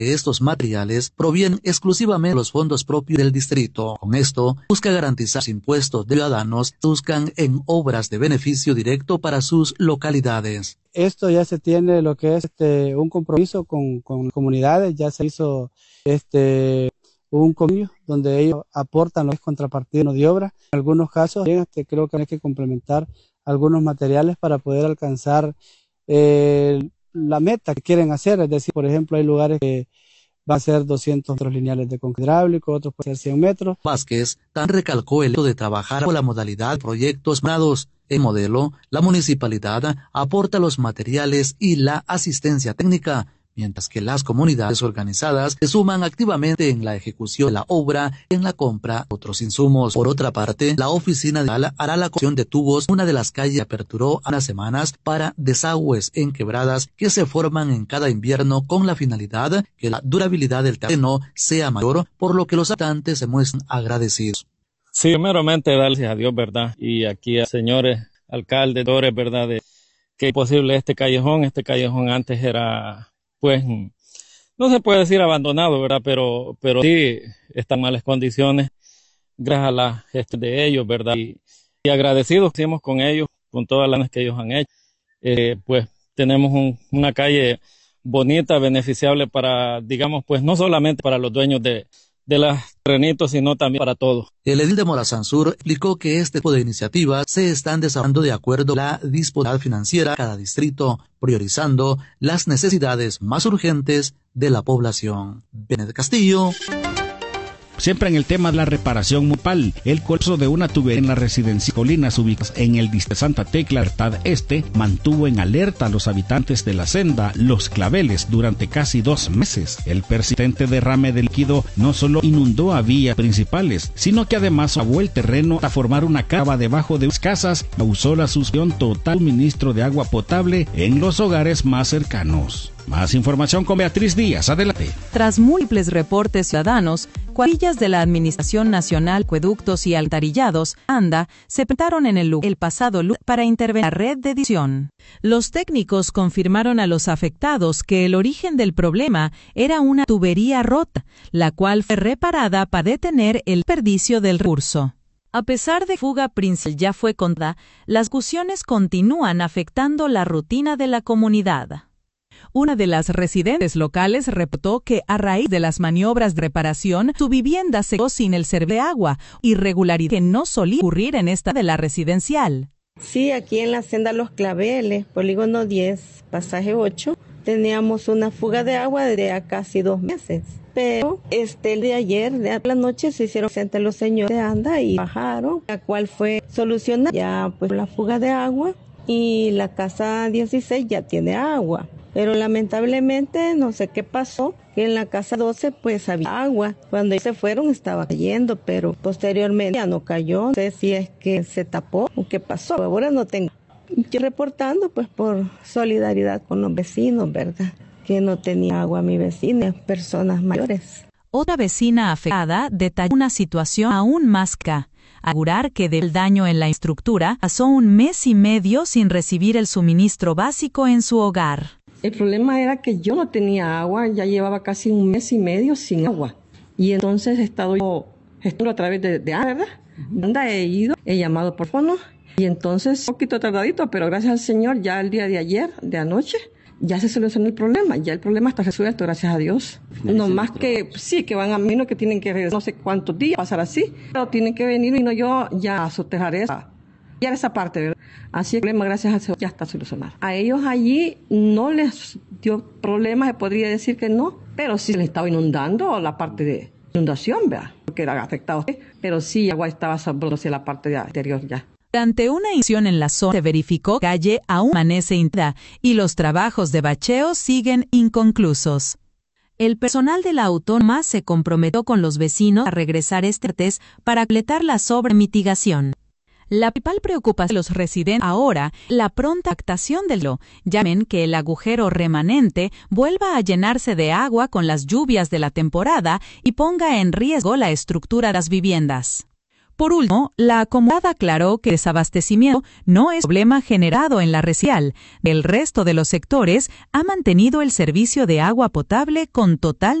que estos materiales provienen exclusivamente de los fondos propios del distrito. Con esto, busca garantizar los impuestos de ciudadanos que buscan en obras de beneficio directo para sus localidades. Esto ya se tiene lo que es un compromiso con comunidades, ya se hizo un convenio donde ellos aportan lo que es contrapartida de obra. En algunos casos creo que hay que complementar algunos materiales para poder alcanzar la meta que quieren hacer. Es decir, por ejemplo, hay lugares que van a ser 200 metros lineales de concreto hidráulico, otros pueden ser 100 metros. Vázquez también recalcó el hecho de trabajar con la modalidad de proyectos manados. En modelo, la municipalidad aporta los materiales y la asistencia técnica, mientras que las comunidades organizadas se suman activamente en la ejecución de la obra y en la compra de otros insumos. Por otra parte, la oficina de hará la construcción de tubos en una de las calles que aperturó hace unas semanas para desagües en quebradas que se forman en cada invierno con la finalidad que la durabilidad del terreno sea mayor, por lo que los habitantes se muestran agradecidos. Sí, primeramente gracias a Dios, ¿verdad? Y aquí a señores alcaldes, ¿verdad? De que es posible este callejón antes era, pues, no se puede decir abandonado, ¿verdad? Pero sí está en malas condiciones, gracias a la gestión de ellos, ¿verdad? Y agradecidos estamos con ellos, con todas las que ellos han hecho. Pues tenemos una calle bonita, beneficiable para, digamos, pues no solamente para los dueños de los terrenitos, sino también para todos. El edil de Morazán explicó que este tipo de iniciativas se están desarrollando de acuerdo a la disponibilidad financiera de cada distrito, priorizando las necesidades más urgentes de la población. Benet Castillo. Siempre en el tema de la reparación municipal, el colapso de una tubería en la residencia Colinas ubicadas en el distrito de Santa Tecla, mantuvo en alerta a los habitantes de la senda Los Claveles durante casi 2 meses. El persistente derrame de líquido no solo inundó a vías principales, sino que además lavó el terreno hasta formar una cava debajo de las casas, causó la suspensión total del suministro de agua potable en los hogares más cercanos. Más información con Beatriz Díaz. Adelante. Tras múltiples reportes ciudadanos, cuadrillas de la Administración Nacional de Acueductos y Alcantarillados, ANDA, se presentaron en el pasado lunes para intervenir en la red de distribución. Los técnicos confirmaron a los afectados que el origen del problema era una tubería rota, la cual fue reparada para detener el desperdicio del recurso. A pesar de que la fuga principal ya fue contada, las discusiones continúan afectando la rutina de la comunidad. Una de las residentes locales reportó que a raíz de las maniobras de reparación, su vivienda se quedó sin el servicio de agua, irregularidad que no solía ocurrir en esta de la residencial. Sí, aquí en la senda Los Claveles, polígono 10, pasaje 8, teníamos una fuga de agua desde casi 2 meses. Pero el de ayer, de la noche, se hicieron presentes los señores de ANDA y bajaron, la cual fue solucionada ya pues la fuga de agua y la casa 16 ya tiene agua. Pero lamentablemente no sé qué pasó, que en la casa 12 pues había agua. Cuando ellos se fueron estaba cayendo, pero posteriormente ya no cayó. No sé si es que se tapó o qué pasó. Ahora no tengo. Yo reportando pues por solidaridad con los vecinos, ¿verdad? Que no tenía agua mi vecina, personas mayores. Otra vecina afectada detalló una situación aún más crítica. Asegurar que del daño en la estructura pasó 1 mes y medio sin recibir el suministro básico en su hogar. El problema era que yo no tenía agua, ya llevaba casi 1 mes y medio sin agua. Y entonces he estado yo gestionando a través de ¿verdad? Anda, he llamado por teléfono y entonces un poquito tardadito, pero gracias al Señor ya el día de ayer, de anoche, ya se solucionó el problema. Ya el problema está resuelto, gracias a Dios. No más que, sí, que van a menos que tienen que regresar no sé cuántos días, pasar así, pero tienen que venir y no yo ya soterraré esa parte, ¿verdad? Así que el problema, gracias a Dios, ya está solucionado. A ellos allí no les dio problemas, se podría decir que no, pero sí les estaba inundando la parte de inundación, ¿verdad? Porque eran afectados, pero sí, el agua estaba sabrosa la parte de anterior ya. Durante una inspección en la zona se verificó que la calle aún amanece intacta y los trabajos de bacheo siguen inconclusos. El personal de la autónoma se comprometió con los vecinos a regresar este martes para completar la obras de mitigación. La principal preocupación de los residentes ahora es la pronta actuación del río, ya que el agujero remanente vuelva a llenarse de agua con las lluvias de la temporada y ponga en riesgo la estructura de las viviendas. Por último, la comunidad aclaró que el desabastecimiento no es problema generado en la residencial. El resto de los sectores ha mantenido el servicio de agua potable con total